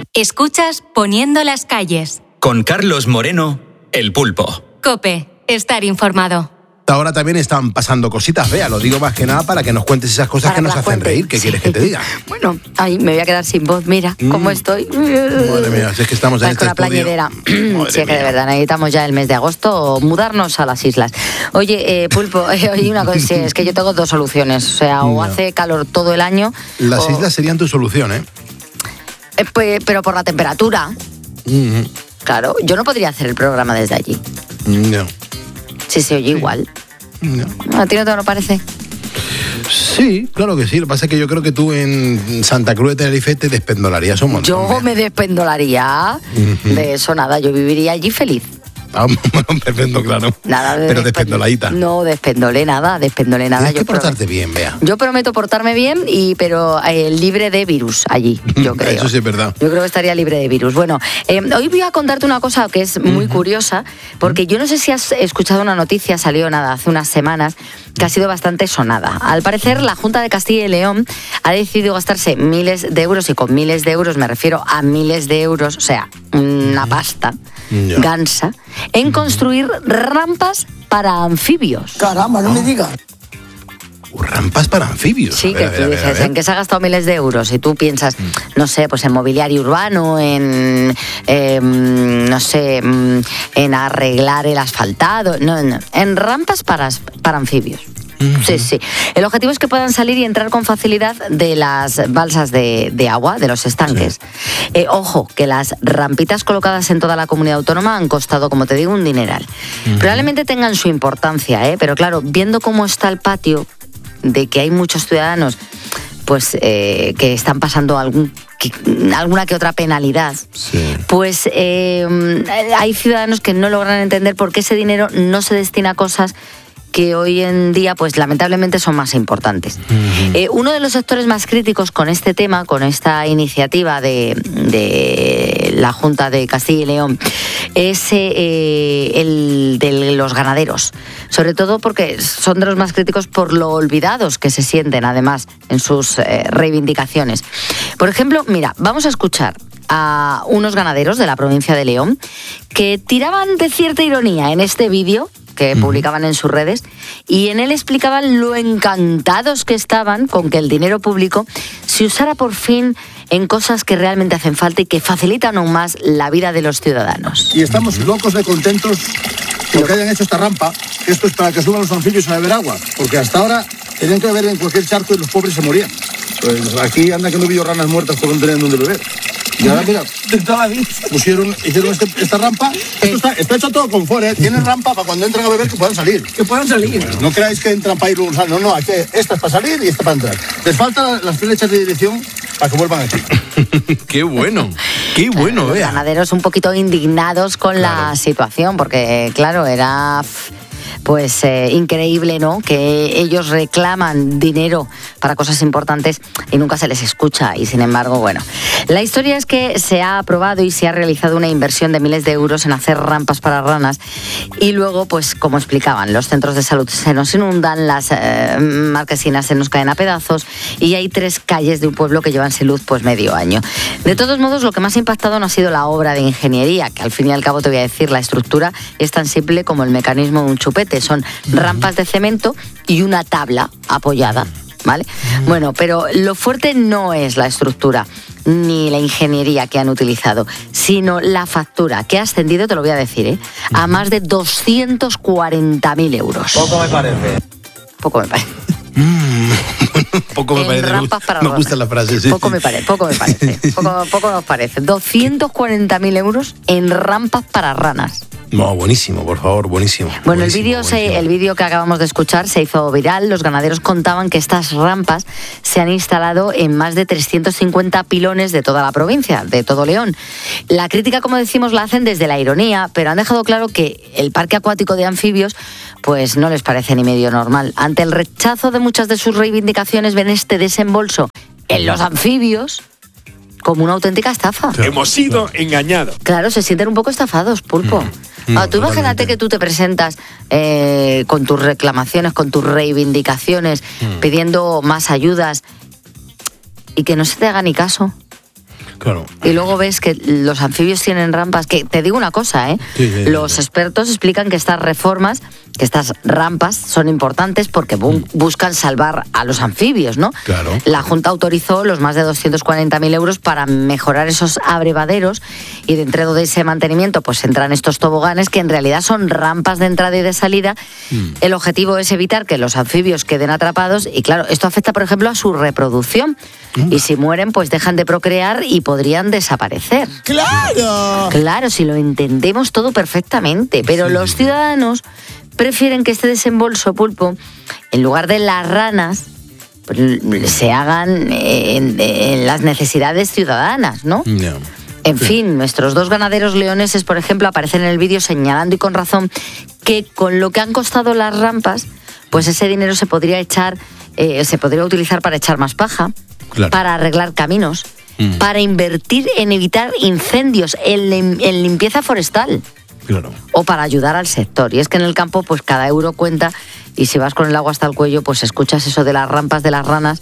Escuchas Poniendo las calles. Con Carlos Moreno, El Pulpo. COPE, estar informado. Ahora también están pasando cositas, Bea, lo digo más que nada para que nos cuentes esas cosas que nos hacen reír. ¿Qué quieres que te diga? Bueno, ahí me voy a quedar sin voz, mira cómo estoy. Madre mía, si es que estamos en este con la plañidera. Sí, que de verdad necesitamos ya el mes de agosto mudarnos a las islas. Oye, Pulpo, oye, una cosa, es que yo tengo dos soluciones, o sea, o hace calor todo el año. Las islas serían tu solución, ¿eh? Pues, pero por la temperatura. Claro, yo no podría hacer el programa desde allí. No. Si se oye igual. No. ¿A ti no te lo parece? Sí, claro que sí. Lo que pasa es que yo creo que tú en Santa Cruz de Tenerife te despendolarías un montón. Yo me despendolaría. De eso nada, yo viviría allí feliz. Ah, bueno, perfecto, claro. Nada de pero despendoladita. No, despendolé nada. Tienes que portarte bien, Bea. Yo prometo portarme bien, pero libre de virus allí, yo creo. Eso sí es verdad. Yo creo que estaría libre de virus. Bueno, hoy voy a contarte una cosa que es muy curiosa, porque yo no sé si has escuchado una noticia, salió hace unas semanas, que ha sido bastante sonada. Al parecer, la Junta de Castilla y León ha decidido gastarse miles de euros, y con miles de euros me refiero a miles de euros, o sea, una pasta gansa, en construir rampas para anfibios. Caramba, no me digas. Rampas para anfibios. Sí, que tú dices, ¿en qué se ha gastado miles de euros? Y tú piensas, no sé, pues en mobiliario urbano, en arreglar el asfaltado. No, en rampas para anfibios. Sí. El objetivo es que puedan salir y entrar con facilidad de las balsas de agua, de los estanques. Sí. Ojo, que las rampitas colocadas en toda la comunidad autónoma han costado, como te digo, un dineral. Probablemente tengan su importancia, pero claro, viendo cómo está el patio, de que hay muchos ciudadanos pues que están pasando alguna que otra penalidad, pues hay ciudadanos que no logran entender por qué ese dinero no se destina a cosas que hoy en día, pues lamentablemente son más importantes. Uno de los sectores más críticos con este tema, con esta iniciativa de la Junta de Castilla y León, es el de los ganaderos. Sobre todo porque son de los más críticos por lo olvidados que se sienten, además, en sus reivindicaciones. Por ejemplo, mira, vamos a escuchar a unos ganaderos de la provincia de León que tiraban de cierta ironía en este vídeo que publicaban en sus redes, y en él explicaban lo encantados que estaban con que el dinero público se usara por fin en cosas que realmente hacen falta y que facilitan aún más la vida de los ciudadanos. Y estamos locos de contentos porque hayan hecho esta rampa. Esto es para que suban los anfibios a beber agua, porque hasta ahora tenían que beber en cualquier charco y los pobres se morían. Pues aquí anda que no vio ranas muertas porque no tenían donde beber. Y ahora, mira, hicieron esta rampa. Esto está hecho todo con confort, ¿eh? Tienen rampa para cuando entran a beber que puedan salir. No creáis que entran para ir luego. No, aquí esta es para salir y esta para entrar. Les faltan las flechas de dirección para que vuelvan aquí. Qué bueno, Los ganaderos un poquito indignados con la situación, porque, claro, era pues increíble, ¿no? Que ellos reclaman dinero para cosas importantes y nunca se les escucha, y sin embargo, bueno. La historia es que se ha aprobado y se ha realizado una inversión de miles de euros en hacer rampas para ranas, y luego, pues como explicaban, los centros de salud se nos inundan, las marquesinas se nos caen a pedazos, y hay 3 calles de un pueblo que llevan sin luz pues medio año. De todos modos, lo que más ha impactado no ha sido la obra de ingeniería, que al fin y al cabo te voy a decir, la estructura es tan simple como el mecanismo de un chupete. Son rampas de cemento y una tabla apoyada, ¿vale? Bueno, pero lo fuerte no es la estructura ni la ingeniería que han utilizado, sino la factura, que ha ascendido, te lo voy a decir, a más de 240.000 euros. Poco me parece. Poco me parece. Poco me parece. Me gusta la frase, sí. Poco me parece. Poco nos parece. 240.000 euros en rampas para ranas. No, buenísimo, por favor, buenísimo. Bueno, el vídeo que acabamos de escuchar se hizo viral. Los ganaderos contaban que estas rampas se han instalado en más de 350 pilones de toda la provincia, de todo León. La crítica, como decimos, la hacen desde la ironía, pero han dejado claro que el parque acuático de anfibios pues no les parece ni medio normal. Ante el rechazo de muchas de sus reivindicaciones, ven este desembolso en los anfibios como una auténtica estafa. Hemos sido engañados. Claro, se sienten un poco estafados, Pulpo. Tú imagínate que tú te presentas con tus reclamaciones, con tus reivindicaciones, pidiendo más ayudas, y que no se te haga ni caso. Claro. Y luego ves que los anfibios tienen rampas, que te digo una cosa, los expertos explican que estas reformas, que estas rampas son importantes porque buscan salvar a los anfibios, ¿no? Claro. La Junta autorizó los más de 240.000 euros para mejorar esos abrevaderos y dentro de ese mantenimiento pues entran estos toboganes que en realidad son rampas de entrada y de salida. El objetivo es evitar que los anfibios queden atrapados y claro, esto afecta por ejemplo a su reproducción y si mueren pues dejan de procrear y podrían desaparecer. ¡Claro! Claro, si lo entendemos todo perfectamente, pero los ciudadanos prefieren que este desembolso, Pulpo, en lugar de las ranas, pues, se hagan en las necesidades ciudadanas, ¿no? No. En fin, nuestros 2 ganaderos leoneses, por ejemplo, aparecen en el vídeo señalando y con razón que con lo que han costado las rampas, pues ese dinero se podría utilizar para echar más paja, Claro. para arreglar caminos, para invertir en evitar incendios, en limpieza forestal. Claro. O para ayudar al sector. Y es que en el campo, pues cada euro cuenta y si vas con el agua hasta el cuello, pues escuchas eso de las rampas de las ranas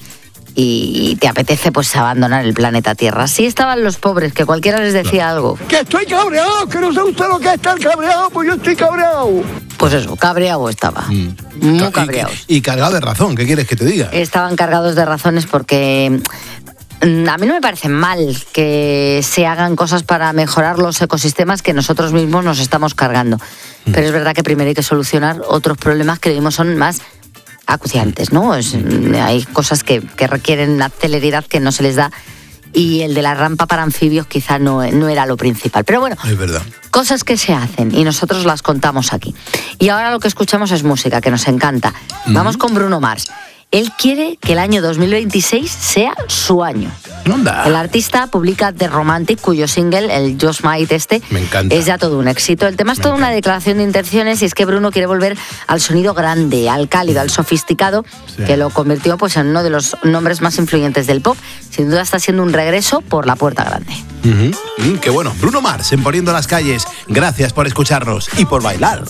y te apetece pues abandonar el planeta Tierra. Así estaban los pobres, que cualquiera les decía algo. ¡Que estoy cabreado! ¡Que no sé usted lo que es estar cabreado! ¡Pues yo estoy cabreado! Pues eso, cabreado estaba. Muy cabreados. Y cargado de razón, ¿qué quieres que te diga? Estaban cargados de razones porque a mí no me parece mal que se hagan cosas para mejorar los ecosistemas que nosotros mismos nos estamos cargando. Pero es verdad que primero hay que solucionar otros problemas que vimos son más acuciantes, ¿no? Hay cosas que requieren una celeridad que no se les da y el de la rampa para anfibios quizá no era lo principal. Pero bueno, Es verdad. cosas que se hacen y nosotros las contamos aquí. Y ahora lo que escuchamos es música, que nos encanta. Vamos con Bruno Mars. Él quiere que el año 2026 sea su año. Onda. El artista publica The Romantic, cuyo single, el Just Might Me encanta. es ya todo un éxito. El tema es toda una declaración de intenciones y es que Bruno quiere volver al sonido grande, al cálido, al sofisticado, que lo convirtió pues en uno de los nombres más influyentes del pop. Sin duda está siendo un regreso por la puerta grande. Qué bueno. Bruno Mars en Poniendo las Calles. Gracias por escucharnos y por bailar.